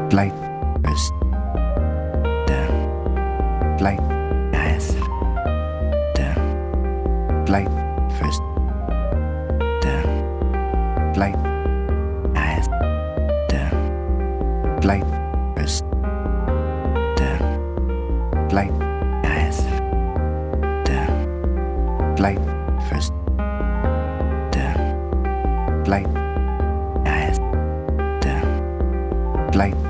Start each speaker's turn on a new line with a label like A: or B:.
A: Light first, down. Light eyes, down. Light first, down. Light eyes, down. Light first, down. Light eyes, down. Light first, down. Light eyes, down. Light